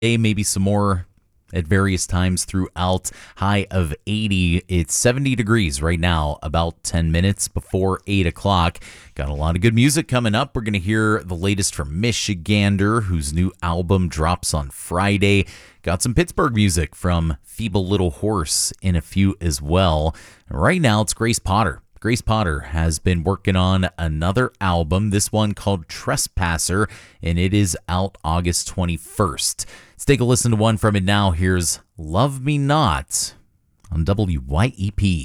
maybe some more at various times throughout. High of 80. It's 70 degrees right now, about 10 minutes before 8 o'clock. Got a lot of good music coming up. We're going to hear the latest from Michigander, whose new album drops on Friday. Got some Pittsburgh music from Feeble Little Horse in a few as well. Right now, it's Grace Potter. Grace Potter has been working on another album, this one called Trespasser, and it is out August 21st. Let's take a listen to one from it now. Here's Love Me Not on WYEP.